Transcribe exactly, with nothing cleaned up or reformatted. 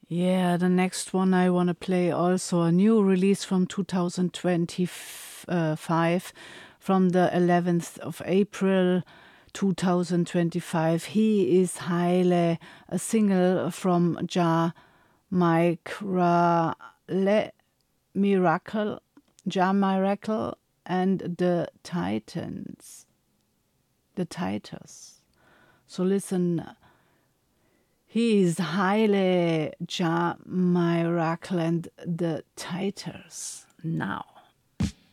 Yeah, the next one I want to play also a new release from two thousand twenty-five, from the eleventh of April two thousand twenty-five. He is Haile, a single from Ja Micra Le Miracle, Ja Miracle and the Titans. The Titans. So listen. He is Haile, Ja Miracle and the Titans now.